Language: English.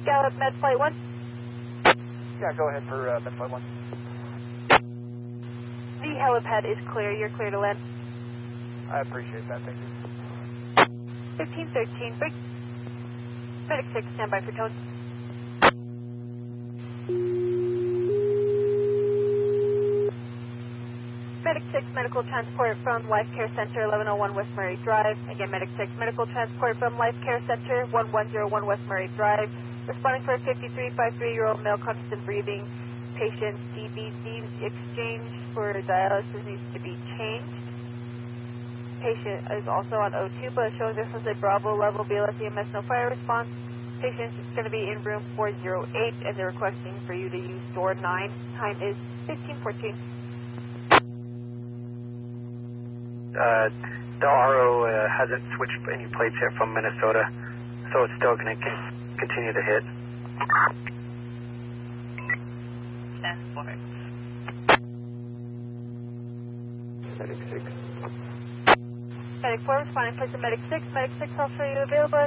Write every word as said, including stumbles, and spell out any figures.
Gallup, Med Flight one. Yeah, go ahead for uh, Med Flight one. The helipad is clear. You're clear to land. I appreciate that. Thank you. fifteen thirteen, break. Medic six, stand by for tone. Medic six, medical transport from Life Care Center, eleven oh one West Murray Drive. Again, Medic six, medical transport from Life Care Center, one one zero one West Murray Drive. Responding for a fifty-three, fifty-three-year-old male, conscious and breathing. Patient D B C exchange for dialysis needs to be changed. Patient is also on O two, but showing this as a Bravo level B L S E M S, no fire response. Patient is going to be in room four oh eight, and they're requesting for you to use door nine. Time is fifteen fourteen. Uh, the R O uh, hasn't switched any plates yet from Minnesota, so it's still going to con- continue to hit. Stand for it. Medic six. Medic four responding, place of Medic six. Medic six, I'll show you available.